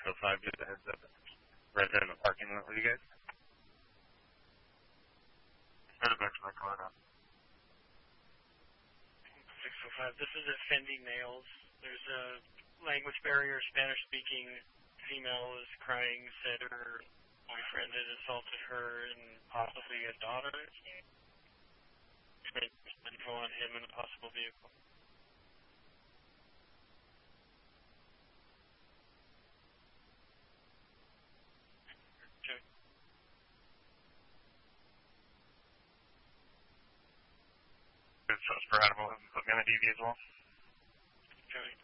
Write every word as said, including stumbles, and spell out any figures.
oh five, just a heads up. Right there in the parking lot with you guys. Headed back to my car now. six oh five, this is at Fendi Nails. There's a language barrier. Spanish-speaking female is crying, said her boyfriend had assaulted her and possibly a daughter. Info on him in a possible vehicle. Okay. Good, so it's for Animal. Put me on the D V as well. Okay.